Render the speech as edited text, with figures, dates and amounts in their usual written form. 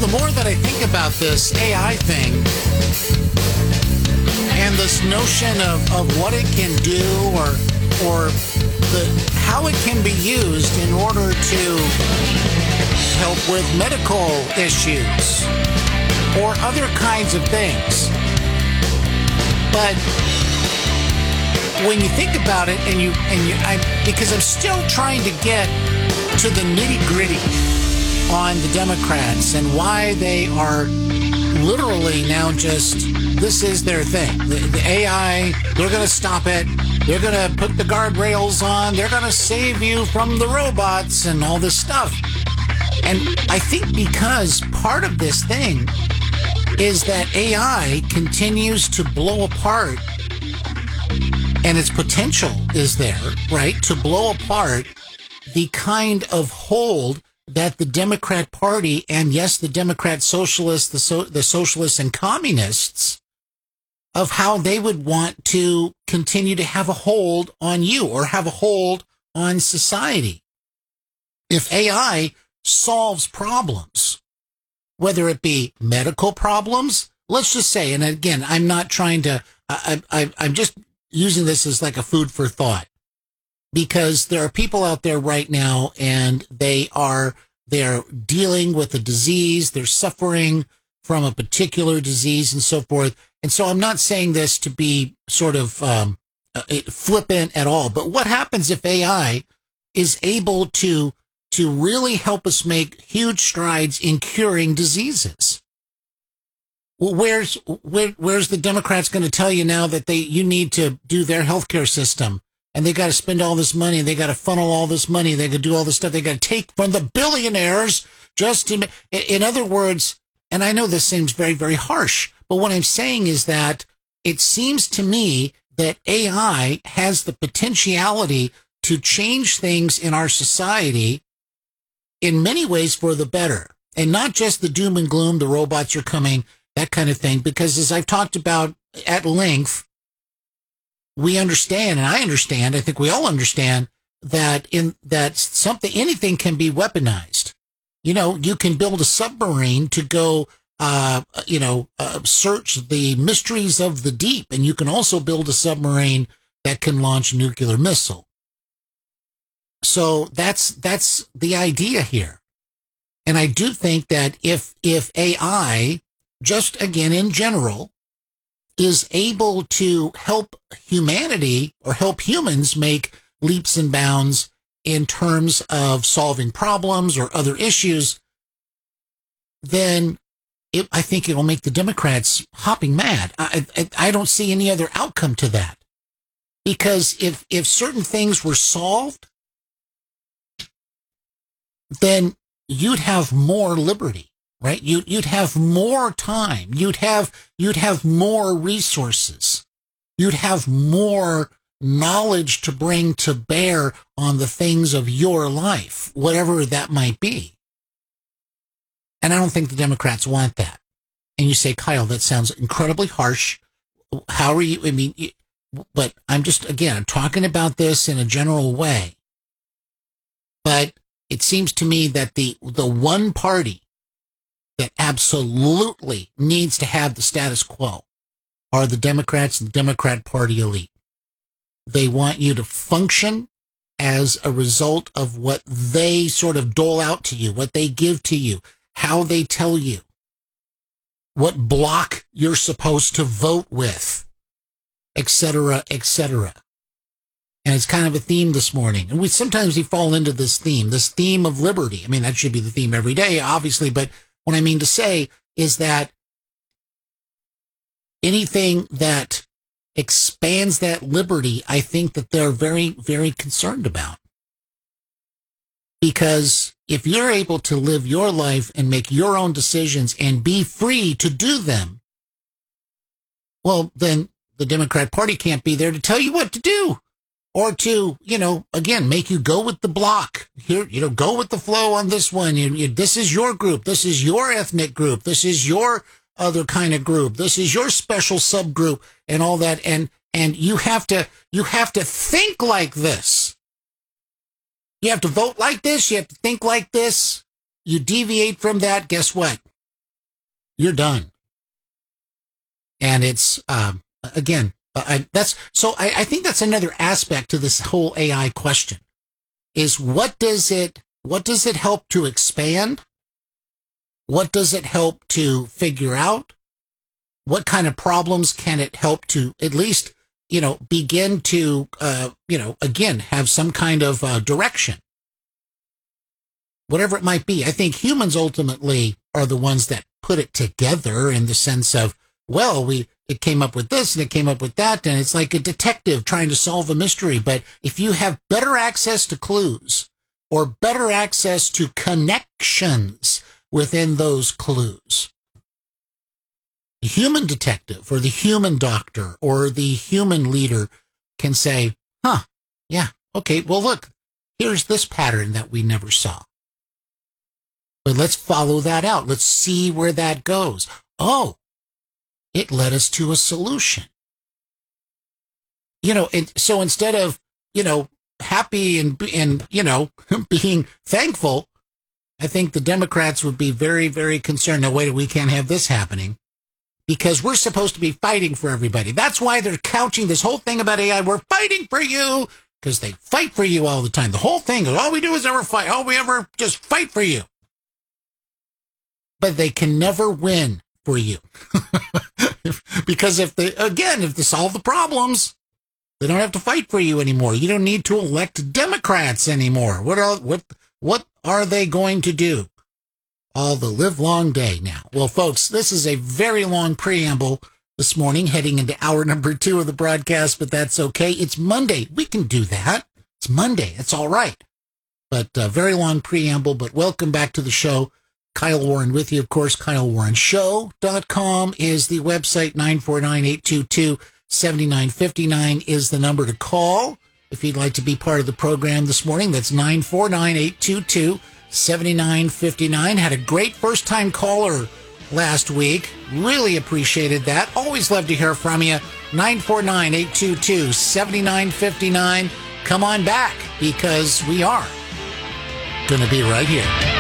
the more that I think about this AI thing and this notion of what it can do or how it can be used in order to help with medical issues or other kinds of things. But when you think about it, because I'm still trying to get to the nitty-gritty on the Democrats and why they are literally now just, this is their thing. The AI, they're going to stop it. They're going to put the guardrails on. They're going to save you from the robots and all this stuff. And I think because part of this thing is that AI continues to blow apart, and its potential is there, right, to blow apart the kind of hold that the Democrat Party, and yes, the Democrat Socialists, the Socialists and Communists, of how they would want to continue to have a hold on you or have a hold on society. If AI solves problems, whether it be medical problems, let's just say, and again, I'm not trying to, I'm just using this as like a food for thought, because there are people out there right now and they're dealing with a disease, they're suffering from a particular disease and so forth. And so I'm not saying this to be sort of flippant at all, but what happens if AI is able to really help us make huge strides in curing diseases? Well, where's the Democrats going to tell you now that you need to do their healthcare system, and they got to spend all this money, and they got to funnel all this money, they got to do all this stuff, they got to take from the billionaires just to, in other words, and I know this seems very, very harsh, but what I'm saying is that it seems to me that AI has the potentiality to change things in our society in many ways for the better, and not just the doom and gloom, the robots are coming, that kind of thing, because as I've talked about at length, we understand, and I understand, I think we all understand that anything can be weaponized. You know, you can build a submarine to go, search the mysteries of the deep, and you can also build a submarine that can launch a nuclear missile. So that's the idea here. And I do think that if AI, just again in general, is able to help humanity or help humans make leaps and bounds in terms of solving problems or other issues, then I think it will make the Democrats hopping mad. I don't see any other outcome to that. Because if certain things were solved, then you'd have more liberty, right? You'd have more time. You'd have more resources. You'd have more knowledge to bring to bear on the things of your life, whatever that might be. And I don't think the Democrats want that. And you say, Kyle, that sounds incredibly harsh. How are you? I mean, but I'm just, again, I'm talking about this in a general way. But it seems to me that the one party that absolutely needs to have the status quo are the Democrats and the Democrat Party elite. They want you to function as a result of what they sort of dole out to you, what they give to you, how they tell you, what block you're supposed to vote with, etc., etc. And it's kind of a theme this morning. And sometimes we fall into this theme of liberty. I mean, that should be the theme every day, obviously. But what I mean to say is that anything that expands that liberty, I think that they're very, very concerned about. Because if you're able to live your life and make your own decisions and be free to do them, well, then the Democrat Party can't be there to tell you what to do. Or to, again, make you go with the block. Here, go with the flow on this one. This is your group. This is your ethnic group. This is your other kind of group. This is your special subgroup and all that. And you have to think like this. You have to vote like this. You have to think like this. You deviate from that. Guess what? You're done. And it's, again, I think that's another aspect to this whole AI question is what does it help to expand? What does it help to figure out? What kind of problems can it help to at least, begin to, again, have some kind of direction? Whatever it might be. I think humans ultimately are the ones that put it together in the sense of, well, it came up with this and it came up with that, and it's like a detective trying to solve a mystery. But if you have better access to clues or better access to connections within those clues, the human detective or the human doctor or the human leader can say, yeah, okay, well, look, here's this pattern that we never saw. But let's follow that out. Let's see where that goes. Oh, it led us to a solution. And so instead of, happy and being thankful, I think the Democrats would be very, very concerned. No, wait, we can't have this happening because we're supposed to be fighting for everybody. That's why they're couching this whole thing about AI. We're fighting for you because they fight for you all the time. The whole thing is all we do is ever fight. All we ever just fight for you. But they can never win for you. Because if they solve the problems, they don't have to fight for you anymore. You don't need to elect Democrats anymore. What are they going to do all the livelong day now? Well, folks, this is a very long preamble this morning, heading into hour number 2 of the broadcast, but that's okay. It's Monday. We can do that. It's Monday. It's all right. But very long preamble, but welcome back to the show. Kyle Warren with you, of course. KyleWarrenShow.com is the website. 949-822-7959 is the number to call if you'd like to be part of the program this morning. That's 949-822-7959. Had a great first-time caller last week. Really appreciated that. Always love to hear from you. 949-822-7959. Come on back because we are going to be right here.